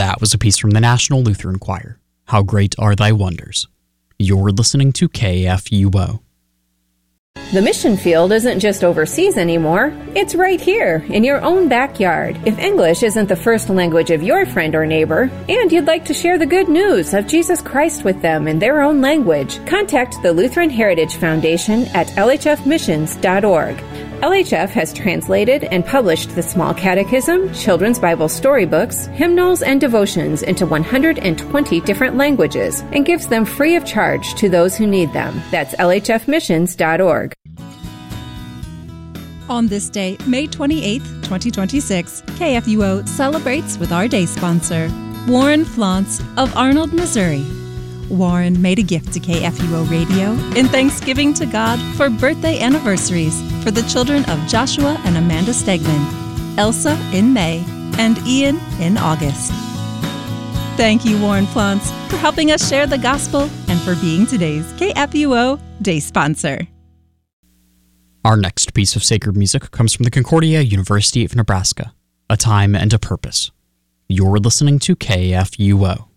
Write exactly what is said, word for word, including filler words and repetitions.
That was a piece from the National Lutheran Choir, How Great Are Thy Wonders. You're listening to K F U O. The mission field isn't just overseas anymore. It's right here, in your own backyard. If English isn't the first language of your friend or neighbor, and you'd like to share the good news of Jesus Christ with them in their own language, contact the Lutheran Heritage Foundation at L H F missions dot org. L H F has translated and published the Small Catechism, Children's Bible storybooks, hymnals, and devotions into one hundred twenty different languages and gives them free of charge to those who need them. That's L H F missions dot org. On this day, May twenty-eighth, twenty twenty-six, K F U O celebrates with our day sponsor, Warren Flauntz of Arnold, Missouri. Warren made a gift to K F U O Radio in thanksgiving to God for birthday anniversaries for the children of Joshua and Amanda Stegman, Elsa in May, and Ian in August. Thank you, Warren Flauntz, for helping us share the gospel and for being today's K F U O Day sponsor. Our next piece of sacred music comes from the Concordia University of Nebraska, A Time and a Purpose. You're listening to K F U O.